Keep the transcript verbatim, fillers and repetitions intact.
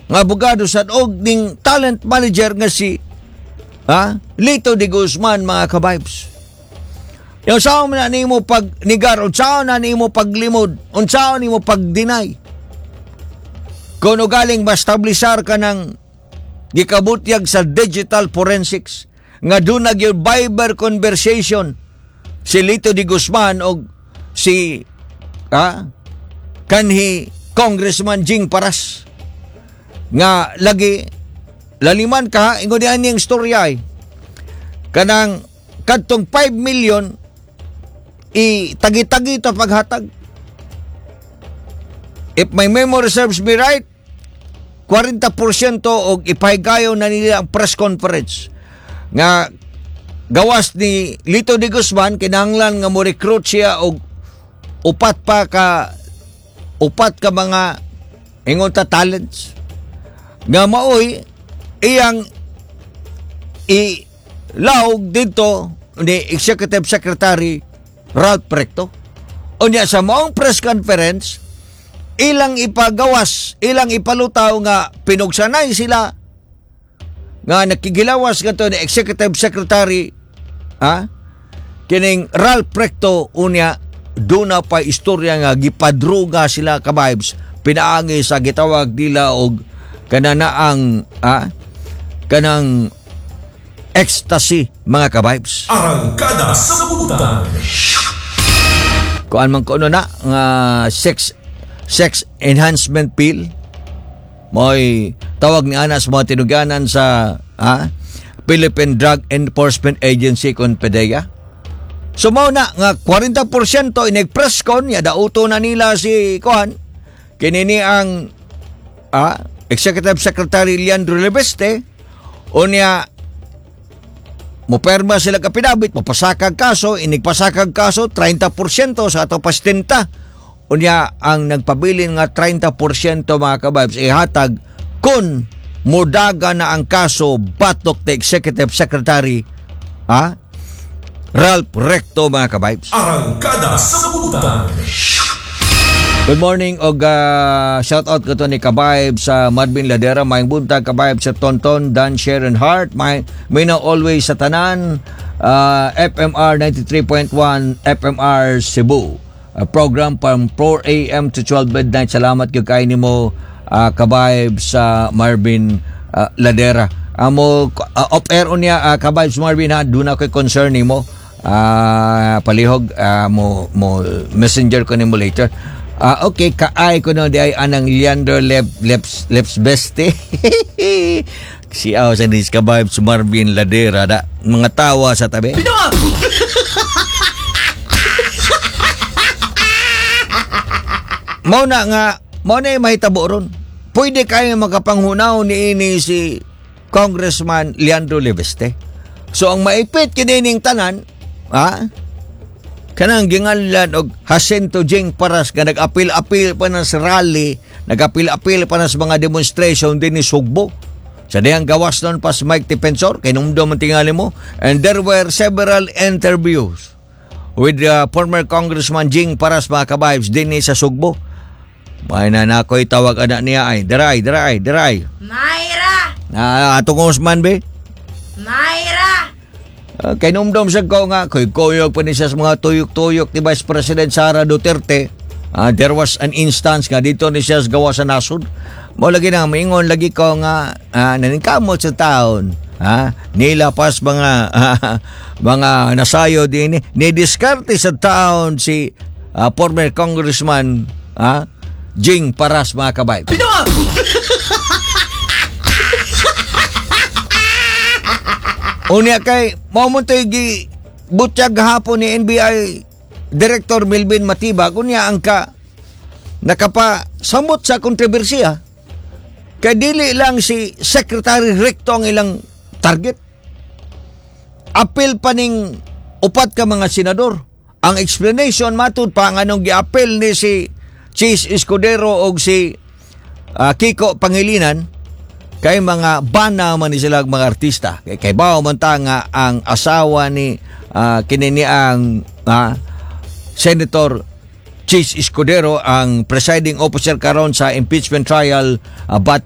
nga abogado sad og ning talent manager nga si ha Lito de Guzman, mga kabibes. Yung sao na nimo pag nigar, unsao na nimo paglimod, unsao nimo pag-deny. Kung galing ma-establisar ka ng gikabutyag sa digital forensics nga doon nag yung Viber conversation si Lito de Guzman o si ha, kanhi Congressman Jing Paras nga lagi laliman ka ingon diyan ning storya ay kanang kadtong five million i tagi-tagi ta paghatag. If my memory serves me right, forty percent og ipahigayon na nila ang press conference nga gawas ni Lito de Guzman. Kinahanglan nga mo recruit siya og upat pa ka upat ka mga ingon ta talents nga maoy iyang ilawog dito ni Executive Secretary Ralph Recto. Unya sa maong press conference, ilang ipagawas, ilang ipalutaw nga pinugsanay sila nga nakigilawas nga ni Executive Secretary ha kining Ralph Recto. Unya duna pa istorya nga gipadruga sila ka vibes, pinaangi sa gitawag nila og kananaang ah, kanang ecstasy, mga ka-vibes. Arangkada sa Kabutan. Kuan man ko ano na nga sex sex enhancement pill mo'y tawag ni anas mga tinuganan sa ah, Philippine Drug Enforcement Agency kon P D E A. So mao na nga forty percent ineg-press con ya dauto na nila si kuan kinini ang ah, Executive Secretary Leandro Lebeste. Unya moperma sila kapinabit, mapasakag kaso, inigpasakag kaso thirty percent sa ato pastinta. Unya ang nagpabilin nga thirty percent mga kababs ihatag kun mudaga na ang kaso batok ni Executive Secretary ha Ralph Recto, mga kababs. Arangkada sa Kabutan. Good morning og uh, shout out ko to ni Kabayb sa Marvin Ladera, maayong buntag Kabayb sa Tonton, Dan, Sharon Hart, may may na always sa tanan, uh, F M R ninety-three point one F M R Cebu. A program from four a m to twelve midnight. Salamat gyud kay nimo uh, Kabayb sa Marvin uh, Ladera. Amo uh, off air unya uh, Kabayb sa Marvin ha, duna koy concern nimo. Uh, palihog uh, mo mo messenger ko nimo later. Ah, uh, okay, kaay ko no di ay anang Leandro Lep Leps Leps Beste. Si aw sa dis ka vibes Marvin Ladera da. Mga tawa sa tabi. Mao na nga, mao na mahitabo ron. Pwede kayo makapanghunaw ni ini si Congressman Leandro Lebeste. So ang maipit kining tanan, ha? Kanang gingalan og Jacinto Jing Paras nga nag-apil-apil pa na sa rally, nag-apil-apil pa na sa mga demonstration din ni Sugbo. Sa diyang gawas nun pas Mike Defensor, kay numdo man tingali mo. And there were several interviews with uh, former Congressman Jing Paras, mga kabibes, din ni sa Sugbo. May na na ako'y tawag anak niya ay, daray, daray, daray. Mayra! Na atong Osman, be? Mayra! Uh, kay numdom sa ko nga, koy koyog pa ni siya sa mga tuyok-tuyok ni Vice President Sara Duterte. Uh, there was an instance nga dito ni siya sa gawa sa nasod. Mo lagi na maingon lagi ko nga uh, naningkamot sa taon. Ha? Nilapas mga uh, mga nasayo din ni diskarte sa taon si uh, former Congressman uh, Jing Paras, mga kabay. Unya kay mamuntoy gi butyag hapon ni N B I Director Melvin Matibag, unya ang ka nakapa samot sa kontrobersiya kay dili lang si Secretary Recto ang ilang target. Apil pa ning upat ka mga senador. Ang explanation matud pa nganong gi-apil ni si Chis Escudero og si uh, Kiko Pangilinan kay mga bana man ni sila mga artista. Kay, kay bao man ta nga ang asawa ni uh, kinini ang uh, Senator Chis Escudero ang presiding officer karon sa impeachment trial uh,